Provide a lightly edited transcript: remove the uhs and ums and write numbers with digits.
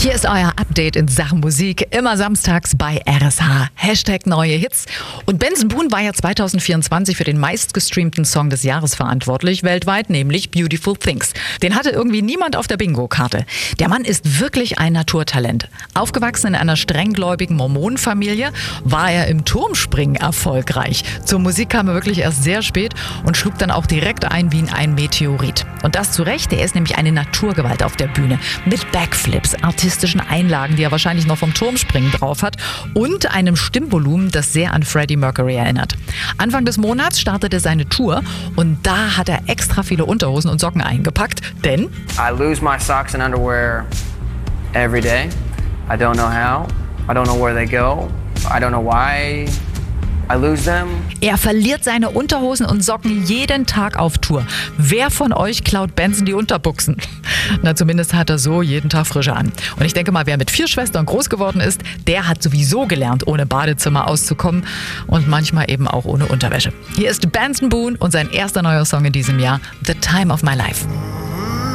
Hier ist euer Update in Sachen Musik, immer samstags bei RSH. Hashtag neue Hits. Und Benson Boone war ja 2024 für den meistgestreamten Song des Jahres verantwortlich, weltweit, nämlich Beautiful Things. Den hatte irgendwie niemand auf der Bingo-Karte. Der Mann ist wirklich ein Naturtalent. Aufgewachsen in einer strenggläubigen Mormonenfamilie, war er im Turmspringen erfolgreich. Zur Musik kam er wirklich erst sehr spät und schlug dann auch direkt ein wie ein Meteorit. Und das zu Recht, er ist nämlich eine Naturgewalt auf der Bühne. Mit Backflips, artistischen Einlagen, die er wahrscheinlich noch vom Turmspringen drauf hat und einem Stimmvolumen, das sehr an Freddie Mercury erinnert. Anfang des Monats startete seine Tour und da hat er extra viele Unterhosen und Socken eingepackt, denn I lose my socks and underwear every day. I don't know how. I don't know where they go. I don't know why I lose them. er verliert seine Unterhosen und Socken jeden Tag auf Tour. Wer von euch klaut Benson die Unterbuchsen? Na, zumindest hat er so jeden Tag frische an. Und ich denke mal, wer mit 4 Schwestern groß geworden ist, der hat sowieso gelernt, ohne Badezimmer auszukommen und manchmal eben auch ohne Unterwäsche. Hier ist Benson Boone und sein erster neuer Song in diesem Jahr, The Time of My Life.